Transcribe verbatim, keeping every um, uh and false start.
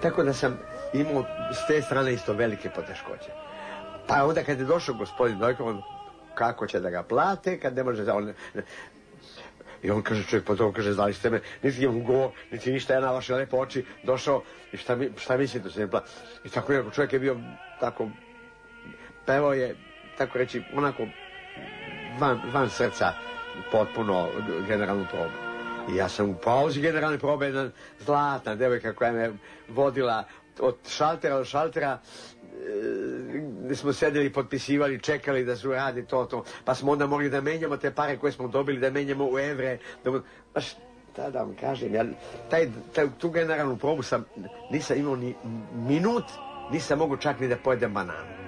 Tako da sam imao s te strane isto velike poteškoće. Pa onda kad je došao gospodin Dojko, on kako će da ga plate, kad ne može da on... I on kaže, čovjek potom kaže, znali ste me, niti imam go, niti ništa, ja na vaše lepe oči došao i šta, mi, šta mislite se ne plati. I tako je, čovjek je bio tako, pevao je, tako reći, onako van, van srca potpuno generalnu probu. I ja sam u pauzi generalne probe, jedna zlatna devojka koja me vodila od šaltera do šaltera, gdje smo sedeli, potpisivali, čekali da se uradi to, to, pa smo onda mogli da menjamo te pare koje smo dobili, da menjamo u evre, da... Baš, da, da vam kažem, ja taj, taj, tu generalnu probu sam, nisam imao ni minut, nisam mogu čak ni da pojedem bananu.